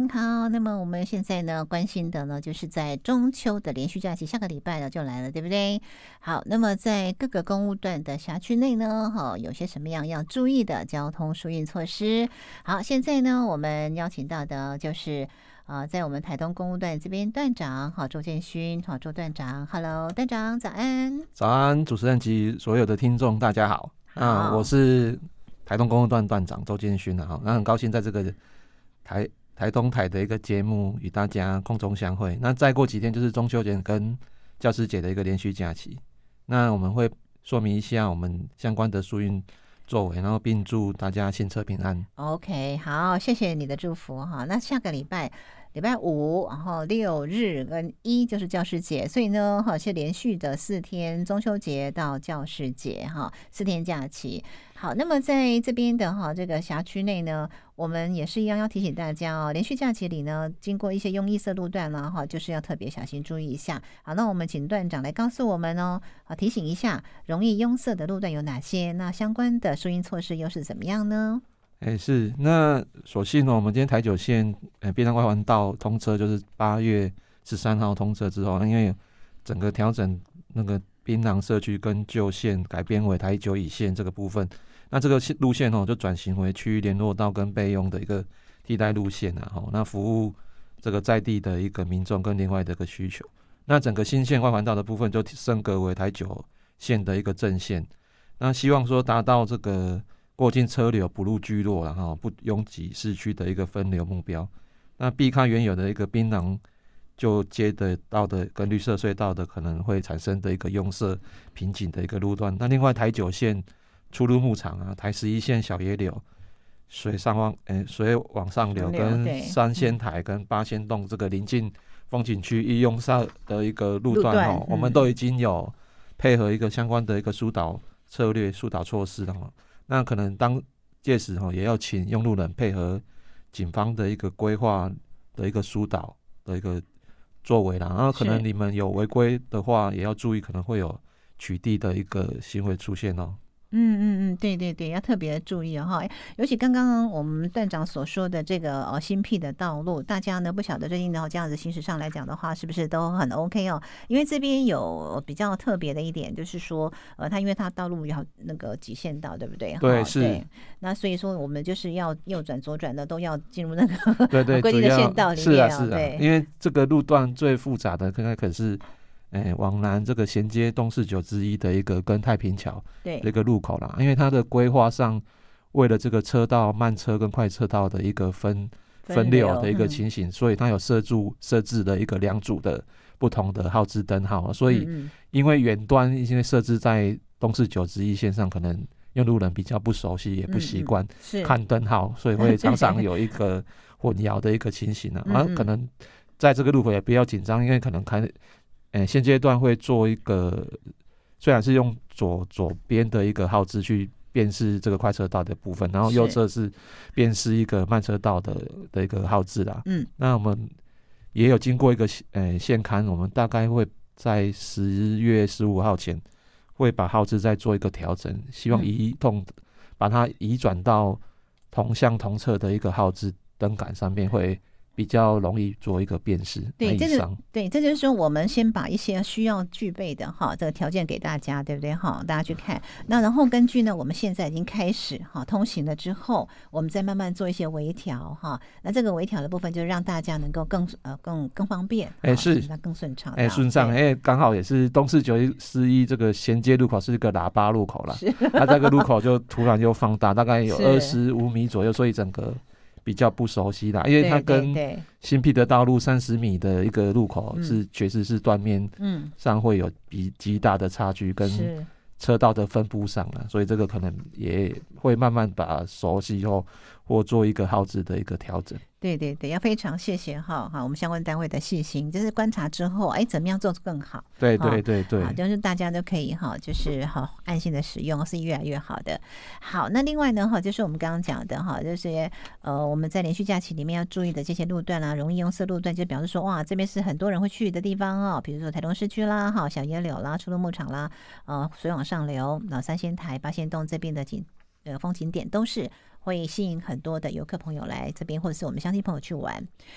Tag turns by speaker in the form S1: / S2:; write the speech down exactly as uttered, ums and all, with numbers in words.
S1: 好，那么我们现在呢关心的呢，就是在中秋的连续假期，下个礼拜呢就来了，对不对？好，那么在各个公路段的辖区内呢，哈、哦，有些什么样要注意的交通疏运措施？好，现在呢我们邀请到的就是呃，在我们台东公路段这边段长，好，周建勋，好，周段长 ，Hello， 段长早安。
S2: 早安，主持人及所有的听众，大家好。啊，我是台东公路段段长周建勋啊，那很高兴在这个台台东台的一个节目与大家空中相会。那再过几天就是中秋节跟教师节的一个连续假期，那我们会说明一下我们相关的疏运作为，然后并祝大家行车平安。
S1: OK， 好，谢谢你的祝福哈。那下个礼拜。礼拜五，然后六日跟一就是教师节，所以呢，哈是连续的四天，中秋节到教师节，哈，四天假期。好，那么在这边的哈这个辖区内呢，我们也是一样要提醒大家哦，连续假期里呢，经过一些用绿色路段啦，哈，就是要特别小心注意一下。好，那我们请段长来告诉我们哦，好，提醒一下容易拥塞的路段有哪些？那相关的疏运措施又是怎么样呢？
S2: 哎、欸，是那所幸呢，我们今天台九线呃便当外环道通车，就是八月十三号通车之后，因为整个调整那个槟榔社区跟旧线改编为台九乙线这个部分，那这个路线哦就转型为区域联络道跟备用的一个替代路线啊，吼，那服务这个在地的一个民众跟另外的一个需求。那整个新线外环道的部分就升格为台九线的一个正线，那希望说达到这个过境车流不入聚落，然后不拥挤市区的一个分流目标，那避开原有的一个槟榔就接得到的跟绿色隧道的可能会产生的一个拥塞瓶颈的一个路段。那另外台九线出入牧场啊，台十一线小野柳水上往诶水往上流跟三仙台跟八仙洞这个临近风景区易用上的一个路段哦、嗯，我们都已经有配合一个相关的一个疏导策略、疏导措施了哦。那可能当届时也要请用路人配合警方的一个规划的一个疏导的一个作为啦，然后可能你们有违规的话，也要注意可能会有取缔的一个行为出现哦。
S1: 嗯嗯嗯，对对对，要特别注意哈、哦。尤其刚刚我们段长所说的这个呃新辟的道路，大家呢不晓得最近呢这样子行驶上来讲的话，是不是都很 OK 哦？因为这边有比较特别的一点，就是说呃，它因为它道路要那个极限道，对不对？
S2: 对，是。
S1: 对，那所以说我们就是要右转左转的都要进入那个
S2: 对对
S1: 规定的线道里面、哦。
S2: 是啊是啊，
S1: 对，
S2: 因为这个路段最复杂的应该可是。欸、往南这个衔接东四九之一的一个跟太平桥这个路口啦，因为它的规划上，为了这个车道慢车跟快车道的一个分分流的一个情形，嗯、所以它有设置设置的一个两组的不同的号志灯号，所以因为远端因为设置在东四九之一线上，可能用路人比较不熟悉，也不习惯看灯号，所以会常常有一个混淆的一个情形啊。而、啊、可能在这个路口也不要紧张，因为可能看。欸、现阶段会做一个，虽然是用左左边的一个号志去辨识这个快车道的部分，然后右侧是辨识一个慢车道的的一个号志啦。嗯，那我们也有经过一个呃现勘，我们大概会在十月十五号前会把号志再做一个调整，希望移动把它移转到同向同侧的一个号志灯杆上面会。比较容易做一个辨识。
S1: 对，这就对，这就是说我们先把一些需要具备的哈这个条件给大家，对不对哈？大家去看，那然后根据呢，我们现在已经开始哈通行了之后，我们再慢慢做一些微调哈。那这个微调的部分，就让大家能够更呃更更方便，
S2: 哎、欸、是，
S1: 那更顺畅，
S2: 哎顺畅，哎刚好也是东四九四一这个衔接路口是一个喇叭路口啦，那这个路口就突然就放大，大概有二十五米左右，所以整个。比较不熟悉啦，因为它跟新辟的道路三十米的一个路口是确实是断面上会有比极大的差距跟车道的分布上啦，所以这个可能也会慢慢把熟悉后或做一个号志的一个调整。
S1: 对对对，要非常谢谢哈哈我们相关单位的细心，就是观察之后，哎，怎么样做更好？
S2: 对对对对，
S1: 好，就是大家都可以哈，就是好安心的使用，是越来越好的。好，那另外呢哈，就是我们刚刚讲的哈，就是呃我们在连续假期里面要注意的这些路段啦，容易拥塞路段，就表示说哇，这边是很多人会去的地方哦，比如说台东市区啦，哈小野柳啦，出入牧场啦，呃水往上流，那三仙台、八仙洞这边的景呃风景点都是。会吸引很多的游客朋友来这边，或者是我们乡亲朋友去玩。